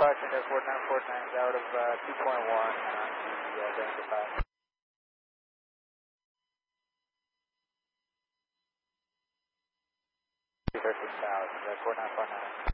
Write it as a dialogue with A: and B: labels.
A: Washington 4949 is out of 2.1 on the danger path. 13,000, 4949.